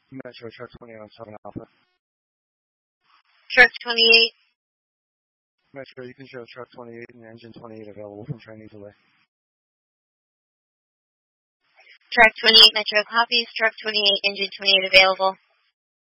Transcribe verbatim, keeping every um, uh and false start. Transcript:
Metro, truck twenty-eight on seven Alpha. Truck twenty-eight. Metro, you can show truck twenty-eight and engine twenty-eight available from Chinese Delay. Truck twenty-eight, Metro copies. Truck twenty-eight, engine twenty-eight available.